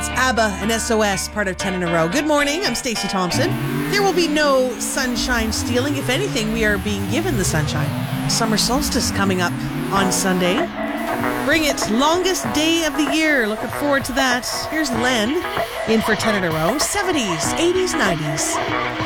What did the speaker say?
That's ABBA and SOS, part of 10 in a row. Good morning, I'm Stacey Thompson. There will be no sunshine stealing. If anything, we are being given the sunshine. Summer solstice coming up on Sunday. Bring it, longest day of the year. Looking forward to that. Here's Len in for 10 in a row. 70s, 80s, 90s.